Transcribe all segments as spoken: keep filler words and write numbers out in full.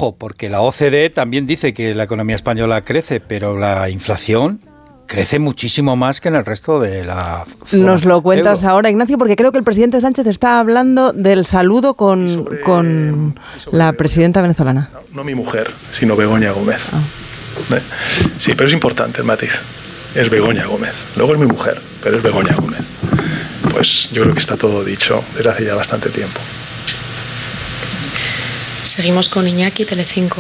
ojo, porque la O C D E también dice que la economía española crece, pero la inflación crece muchísimo más que en el resto de la zona. Nos lo cuentas euro. ahora, Ignacio, porque creo que el presidente Sánchez está hablando del saludo con, sobre, con la presidenta venezolana. No, no mi mujer, sino Begoña Gómez. Ah. ¿Eh? Sí, pero es importante el matiz. Es Begoña Gómez. Luego es mi mujer, pero es Begoña Gómez. Pues yo creo que está todo dicho desde hace ya bastante tiempo. Seguimos con Iñaki, Telecinco.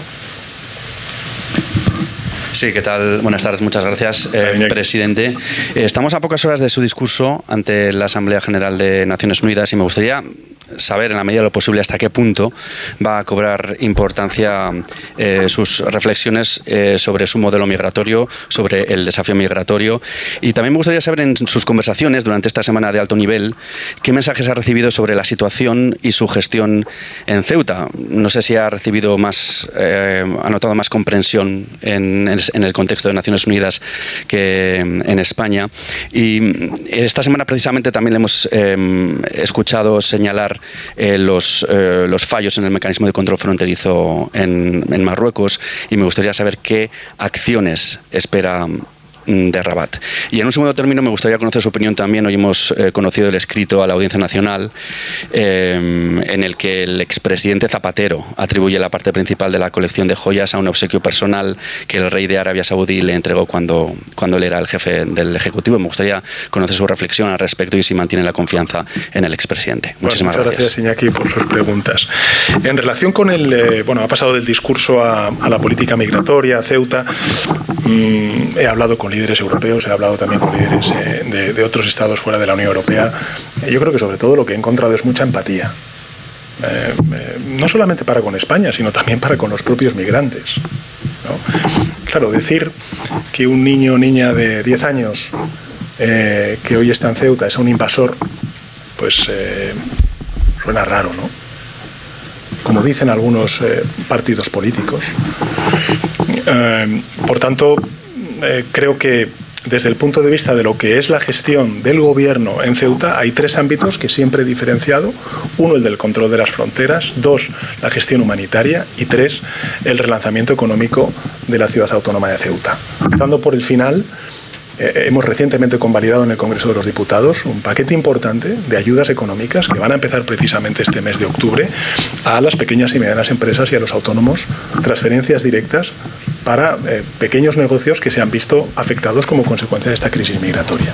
Sí, ¿qué tal? Buenas tardes, muchas gracias, eh, presidente. Eh, estamos a pocas horas de su discurso ante la Asamblea General de Naciones Unidas y me gustaría saber, en la medida de lo posible, hasta qué punto va a cobrar importancia eh, sus reflexiones eh, sobre su modelo migratorio, sobre el desafío migratorio. Y también me gustaría saber, en sus conversaciones durante esta semana de alto nivel, qué mensajes ha recibido sobre la situación y su gestión en Ceuta. No sé si ha recibido más, eh, ha notado más comprensión en, en en el contexto de Naciones Unidas que en España. Y esta semana precisamente también le hemos eh, escuchado señalar eh, los, eh, los fallos en el mecanismo de control fronterizo en, en Marruecos, y me gustaría saber qué acciones espera de Rabat. Y en un segundo término me gustaría conocer su opinión también. Hoy hemos eh, conocido el escrito a la Audiencia Nacional eh, en el que el expresidente Zapatero atribuye la parte principal de la colección de joyas a un obsequio personal que el rey de Arabia Saudí le entregó cuando, cuando él era el jefe del Ejecutivo. Me gustaría conocer su reflexión al respecto y si mantiene la confianza en el expresidente. Muchísimas bueno, muchas gracias. gracias, Iñaki, por sus preguntas. En relación con el, eh, bueno, ha pasado del discurso a, a la política migratoria, a Ceuta. Mm, he hablado con líderes europeos, he hablado también con líderes eh, de, de otros estados fuera de la Unión Europea. Eh, yo creo que sobre todo lo que he encontrado es mucha empatía. Eh, eh, no solamente para con España, sino también para con los propios migrantes, ¿no? Claro, decir que un niño o niña de diez años eh, que hoy está en Ceuta es un invasor, pues eh, suena raro, ¿no? Como dicen algunos eh, partidos políticos. Eh, por tanto, eh, creo que desde el punto de vista de lo que es la gestión del gobierno en Ceuta, hay tres ámbitos que siempre he diferenciado. Uno, el del control de las fronteras. Dos, la gestión humanitaria. Y tres, el relanzamiento económico de la ciudad autónoma de Ceuta. Empezando por el final, eh, hemos recientemente convalidado en el Congreso de los Diputados un paquete importante de ayudas económicas que van a empezar precisamente este mes de octubre a las pequeñas y medianas empresas y a los autónomos, transferencias directas para eh, pequeños negocios que se han visto afectados como consecuencia de esta crisis migratoria.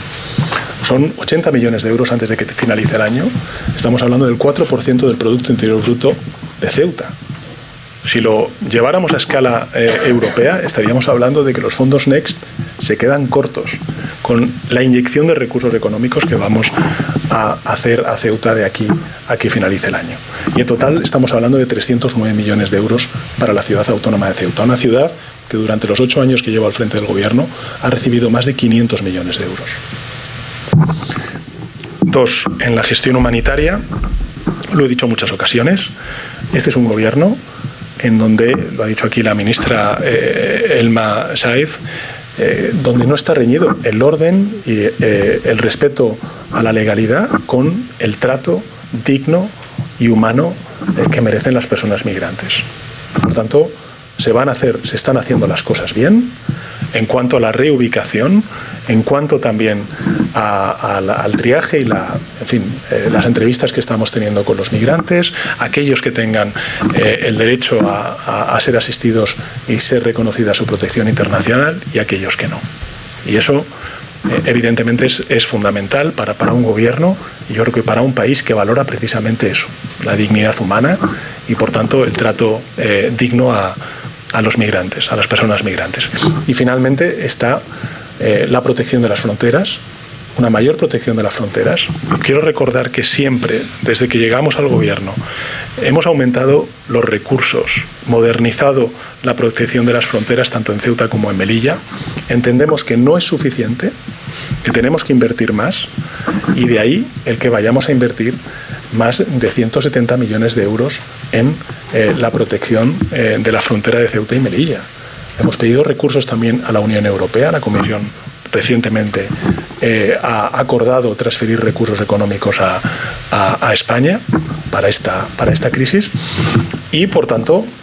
Son ochenta millones de euros antes de que finalice el año. Estamos hablando del cuatro por ciento del Producto Interior Bruto de Ceuta. Si lo lleváramos a escala eh, europea, estaríamos hablando de que los fondos Next se quedan cortos con la inyección de recursos económicos que vamos a hacer a Ceuta de aquí a que finalice el año. Y en total estamos hablando de trescientos nueve millones de euros para la ciudad autónoma de Ceuta, una ciudad que durante los ocho años que llevo al frente del gobierno ha recibido más de quinientos millones de euros. Dos, en la gestión humanitaria, lo he dicho en muchas ocasiones, este es un gobierno en donde, lo ha dicho aquí la ministra eh, Elma Sáez, eh, donde no está reñido el orden y eh, el respeto a la legalidad con el trato digno y humano eh, que merecen las personas migrantes. Por tanto, se van a hacer, se están haciendo las cosas bien en cuanto a la reubicación, en cuanto también a, a la, al triaje y la, en fin, eh, las entrevistas que estamos teniendo con los migrantes, aquellos que tengan eh, el derecho a, a, a ser asistidos y ser reconocida su protección internacional y aquellos que no. Y eso, eh, evidentemente, es, es fundamental para, para un gobierno y yo creo que para un país que valora precisamente eso, la dignidad humana y, por tanto, el trato eh, digno a a los migrantes, a las personas migrantes. Y finalmente está eh, la protección de las fronteras, una mayor protección de las fronteras. Quiero recordar que siempre, desde que llegamos al gobierno, hemos aumentado los recursos, modernizado la protección de las fronteras tanto en Ceuta como en Melilla. Entendemos que no es suficiente, que tenemos que invertir más y de ahí el que vayamos a invertir más de ciento setenta millones de euros en eh, la protección eh, de la frontera de Ceuta y Melilla. Hemos pedido recursos también a la Unión Europea. La Comisión recientemente eh, ha acordado transferir recursos económicos a, a, a España para esta, para esta crisis y, por tanto,